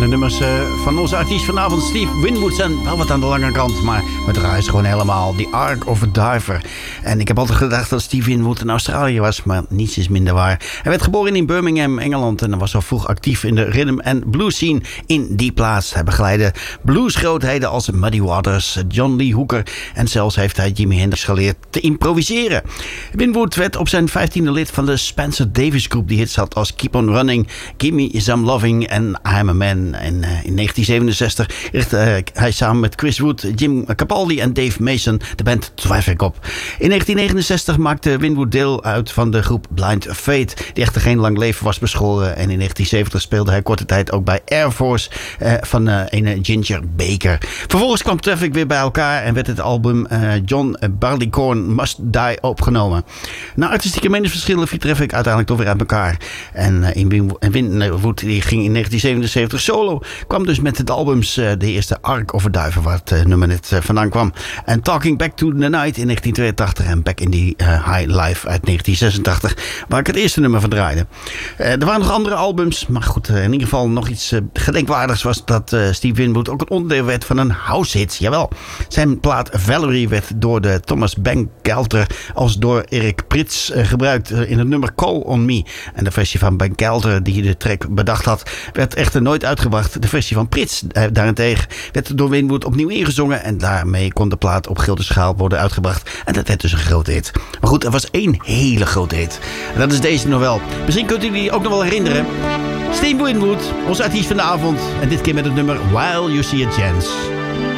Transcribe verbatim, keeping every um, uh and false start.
de nummers uh, van onze artiest vanavond, Steve Winwood, zijn wel wat aan de lange kant. Maar we draaien ze gewoon helemaal. The Ark of a Diver. En ik heb altijd gedacht dat Steve Winwood in Australië was, maar niets is minder waar. Hij werd geboren in Birmingham, Engeland. En was al vroeg actief in de rhythm and blues scene in die plaats. Hij begeleidde bluesgrootheden als Muddy Waters, John Lee Hooker. En zelfs heeft hij Jimi Hendrix geleerd te improviseren. Winwood werd op zijn vijftiende lid van de Spencer Davis Group, die hits had als Keep on Running, Give Me Some Loving en I'm a Man. En uh, in negentien zevenenzestig richtte uh, hij samen met Chris Wood, Jim Capaldi en Dave Mason de band Traffic op. In negentien negenenzestig maakte Winwood deel uit van de groep Blind Fate, die echter geen lang leven was beschoren. En in negentien zeventig speelde hij korte tijd ook bij Air Force uh, van uh, een Ginger Baker. Vervolgens kwam Traffic weer bij elkaar en werd het album uh, John Barleycorn Must Die opgenomen. Na artistieke meningsverschillen viel Traffic uiteindelijk toch weer uit elkaar. En uh, in Winwood die ging in negentien zevenenzeventig solo, kwam dus met de albums uh, de eerste Ark of a Diver, waar het uh, nummer net uh, vandaan kwam. En Talking Back to the Night in negentien tweeëntachtig en Back in the uh, High Life uit negentien zesentachtig, waar ik het eerste nummer van draaide. Uh, er waren nog andere albums, maar goed, uh, in ieder geval nog iets uh, gedenkwaardigs was dat uh, Steve Winwood ook een onderdeel werd van een house hit. Jawel, zijn plaat Valerie werd door de Thomas Bangalter als door Erik Prits uh, gebruikt uh, in het nummer Call on Me. En de versie van Bangalter die de track bedacht had, werd echter nooit uitgebracht. De versie van Prits uh, daarentegen werd door Winwood opnieuw ingezongen en daarmee kon de plaat op grote schaal worden uitgebracht. En dat werd dus een grote hit. Maar goed, er was één hele grote hit. En dat is deze nog wel. Misschien kunt u die ook nog wel herinneren. Steve Winwood, onze artiest van de avond. En dit keer met het nummer While You See a Chance.